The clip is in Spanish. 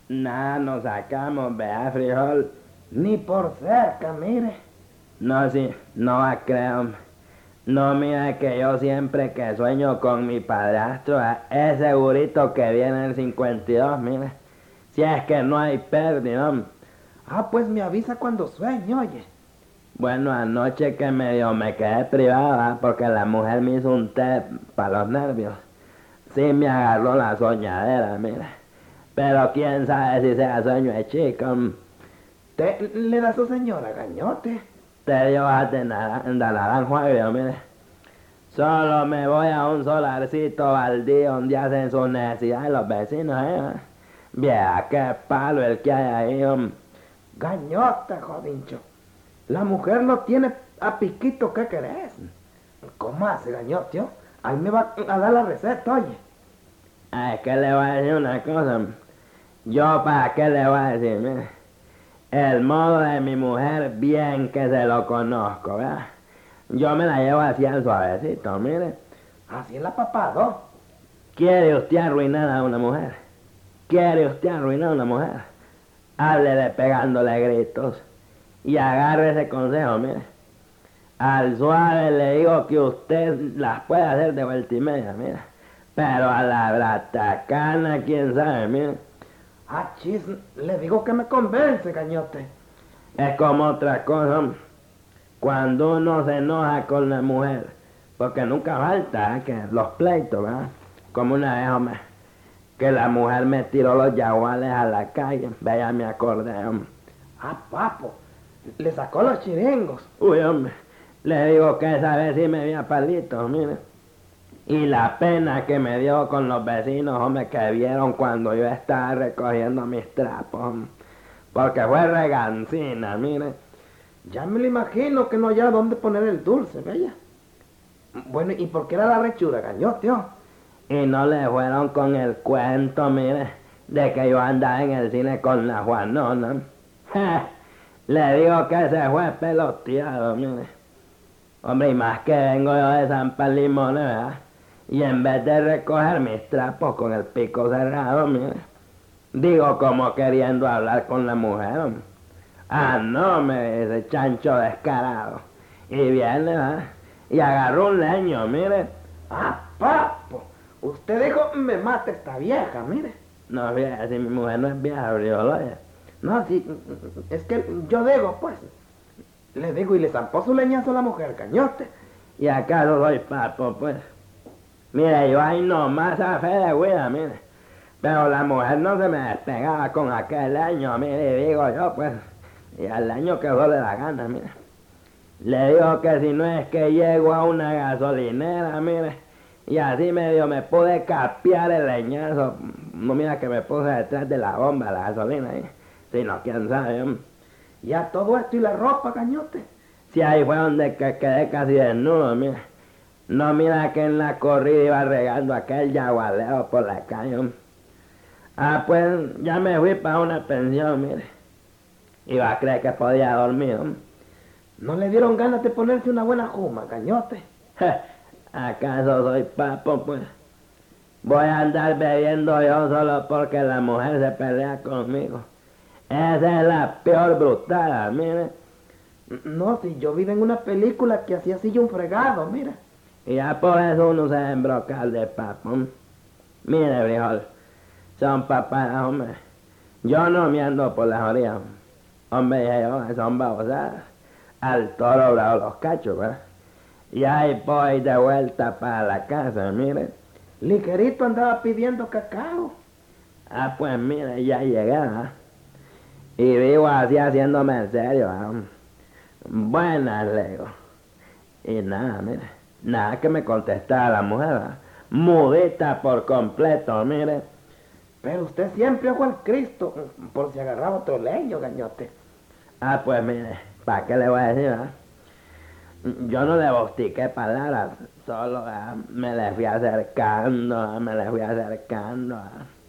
Nada, nos sacamos, vea, frijol. Ni por cerca, mire. No, sí, no va a creer, hombre. No, mira que yo siempre que sueño con mi padrastro, es segurito que viene el 52, mire. Si es que no hay pérdida, hombre. Ah, pues me avisa cuando sueñe, oye. Bueno, anoche que medio me quedé privada porque la mujer me hizo un té para los nervios. Sí me agarró la soñadera, mira. Pero quién sabe si sea sueño de chico. ¿Te le da a su señora, gañote? Te dio de naranjo agrio, mire. Solo me voy a un solarcito baldío donde hacen sus necesidades los vecinos, Vieja, qué palo el que hay ahí, hombre. Gañota, jodincho. La mujer lo tiene a piquito, ¿qué querés? ¿Cómo hace, gañote? Ahí me va a dar la receta, oye. Ay, ¿qué le voy a decir una cosa? Yo, ¿para qué le voy a decir? Mire, el modo de mi mujer, bien que se lo conozco, ¿verdad? Yo me la llevo así al suavecito, mire. Así es la papado. ¿Quiere usted arruinar a una mujer? ¿Quiere usted arruinar a una mujer? Háblele pegándole gritos y agarre ese consejo, mire. Al suave le digo que usted las puede hacer de vuelta y media, mira. Pero a la bratacana, quién sabe, mire. Ah, chis, le digo que me convence, gañote. Es como otra cosa, hombre. Cuando uno se enoja con la mujer, porque nunca falta que los pleitos, ¿verdad? Como una vez, hombre, que la mujer me tiró los yaguales a la calle, vaya, me acordé, hombre. Ah, papo, le sacó los chiringos. Uy, hombre, le digo que esa vez sí me dio palitos, mire. Y la pena que me dio con los vecinos, hombre, que vieron cuando yo estaba recogiendo mis trapos, hombre. Porque fue regancina, mire. Ya me lo imagino que no haya dónde poner el dulce, bella. Bueno, ¿y por qué era la rechura, gañote? Y no le fueron con el cuento, mire, de que yo andaba en el cine con la Juanona. Le digo que se fue peloteado, mire. Hombre, y más que vengo yo de San Palimone, ¿verdad? Y en vez de recoger mis trapos con el pico cerrado, mire, digo como queriendo hablar con la mujer, hombre. Ah, no, me dice chancho descarado. Y viene, ¿verdad? Y agarró un leño, mire. Ah, papo, usted dijo, me mata esta vieja, mire. No, fíjate, si mi mujer no es vieja, brioloya. No, sí, es que yo digo, pues. Le digo, y le zampó su leñazo a la mujer, cañote. Y acaso soy papo, pues. Mire, yo ahí nomás a fe de huida, mire. Pero la mujer no se me despegaba con aquel leño, mire, y digo yo, pues. Y al año que yo le da gana, mire. Le digo que si no es que llego a una gasolinera, mire, y así medio me pude capear el leñazo. No, mira que me puse detrás de la bomba, la gasolina ahí. Si no, quién sabe, hombre. Ya todo esto y la ropa, cañote. Si ahí fue donde quedé casi desnudo, mira. No, mira que en la corrida iba regando aquel yagualeo por la calle, hombre. Ah, pues ya me fui para una pensión, mire. Iba a creer que podía dormir, hombre. ¿No le dieron ganas de ponerse una buena juma, cañote? ¿Acaso soy papo, pues? Voy a andar bebiendo yo solo porque la mujer se pelea conmigo. Esa es la peor brutada, mire. No, si yo vi en una película que hacía así un fregado, mira. Y ya por eso uno se embroca de papo. Mire, frijol, son papadas, hombre. Yo no me ando por las orillas. Hombre, yo, son babosadas. Al toro bravo los cachos, ¿verdad? Y ahí voy de vuelta para la casa, mire. Ligerito andaba pidiendo cacao. Ah, pues mire, ya llegué, ¿verdad? Y vivo así haciéndome en serio, ¿verdad? Buenas, le digo. Y nada, mire. Nada que me contestara la mujer, ¿verdad? Mudita por completo, mire. Pero usted siempre ojo al Cristo, por si agarraba otro leño, gañote. Ah, pues mire, ¿para qué le voy a decir, verdad? Yo no le bostiqué palabras, solo me le fui acercando, me le fui acercando.